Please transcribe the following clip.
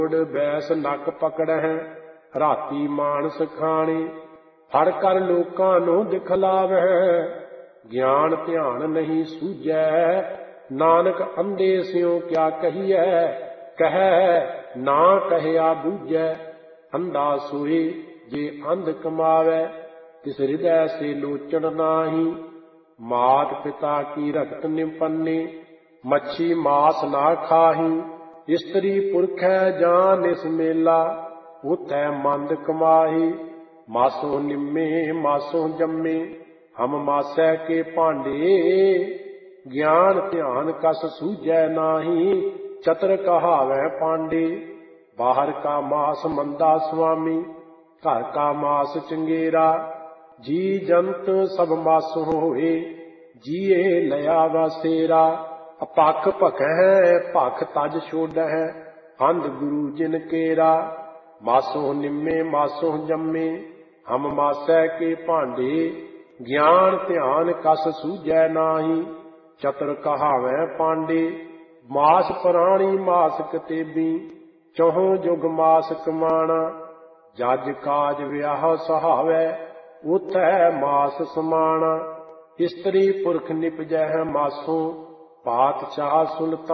ਬੈਸ ਨੱਕ ਪਕੜਹਿ ਰਾਤੀ ਮਾਨਸ ਖਾਣੀ। ਫੜ ਕਰ ਲੋਕਾਂ ਨੂੰ ਦਿਖਲਾਵਹਿ ਗਿਆਨ ਧਿਆਨ ਨਹੀਂ ਸੂਝੈ। ਨਾਨਕ ਅੰਧੇ ਸਿਉ ਕਿਆ ਕਹੀਐ ਕਹਿ ਨਾ ਕਹਿਆ ਬੂਝੈ। ਅੰਧਾ ਸੋਏ ਜੇ ਅੰਧ ਕਮਾਵੈ ਤਿਸ ਹਿਰਦੈ ਸੇ ਲੋਚਨ ਨਾਹੀ। ਮਾਤ ਪਿਤਾ ਕੀ ਰਖਤ ਨਿਪੰਨੇ ਮੱਛੀ ਮਾਸ ਨਾ ਖਾਹੀ। ਇਸਤਰੀ ਪੁਰਖੈ ਜਾਂ ਨਿਸ ਮੇਲਾ ਉਥੈ ਮੰਦ ਕਮਾਹੀ। ਮਾਸੋਂ ਨਿੰਮੇ ਮਾਸੋਂ ਜੰਮੇ ਹਮ ਮਾਸੈ ਕੇ ਭਾਂਡੇ। ਗਿਆਨ ਧਿਆਨ ਕਸ ਸੂਝੈ ਨਾਹੀ ਚਤਰ ਕਹਾਵੈ ਪਾਂਡੇ। ਬਾਹਰ ਕਾ ਮਾਸ ਮੰਦਾ ਸੁਆਮੀ ਘਰ ਕਾ ਮਾਸ ਚੰਗੇਰਾ। ਜੀ ਜੰਤ ਸਭ ਮਾਸੋਂ ਹੋਏ ਜੀਏ ਲਿਆ ਵਾਸੇਰਾ। ਅਪੱਖ ਭਖੈ ਭਖ ਤਜ ਛੋਡਹਿ ਅੰਧ ਗੁਰੂ ਜਿਨ ਕੇਰਾ। ਮਾਸੋਂ ਨਿੰਮੇ ਮਾਸੋਂ ਜੰਮੇ ਹਮ ਮਾਸੈ ਕੇ ਭਾਂਡੇ। ਗਿਆਨ ਧਿਆਨ ਕਸ ਸੂਝੈ ਨਾਹੀ ਚਤੁਰ ਕਹਾਵੈ ਪਾਂਡੇ। ਮਾਸ ਪ੍ਰਾਣੀ ਮਾਸ ਕਤੇਬੀ ਚਹੁ ਜੁਗ ਮਾਸ ਕਮਾਣਾ। ਜਜ ਕਾਜ ਵਿਆਹ ਸਹਾਵੈ ਉਥੈ ਮਾਸ ਸਮਾਣਾ। ਇਸਤਰੀ ਪੁਰਖ ਨਿਪਜੈ ਮਾਸੋਂ ਪਾਤਸ਼ਾਹ ਸੁਲਤਾਨ।